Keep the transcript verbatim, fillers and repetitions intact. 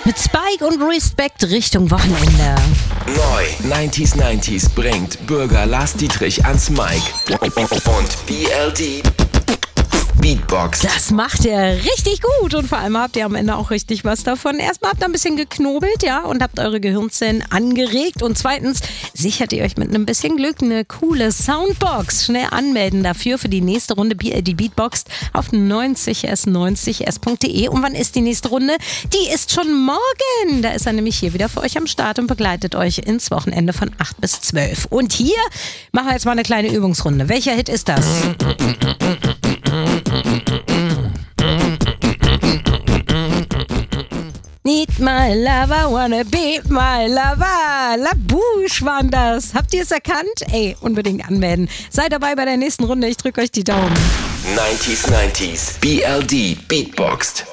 Mit Spike und Respect Richtung Wochenende. Neu neunziger neunzig bringt Bürger Lars Dietrich ans Mic und B L D Beatbox. Das macht er richtig gut und vor allem habt ihr am Ende auch richtig was davon. Erstmal habt ihr ein bisschen geknobelt, ja, und habt eure Gehirnzellen angeregt und zweitens sichert ihr euch mit einem bisschen Glück eine coole Soundbox. Schnell anmelden dafür für die nächste Runde B L D Beatbox auf neunzig s neunzig s punkt de. Und wann ist die nächste Runde? Die ist schon morgen. Da ist er nämlich hier wieder für euch am Start und begleitet euch ins Wochenende von acht bis zwölf. Und hier machen wir jetzt mal eine kleine Übungsrunde. Welcher Hit ist das? Need my lover, wanna be my lover. La Bouche waren das. Habt ihr es erkannt? Ey, unbedingt anmelden. Seid dabei bei der nächsten Runde. Ich drücke euch die Daumen. neunziger neunzig B L D Beatboxed.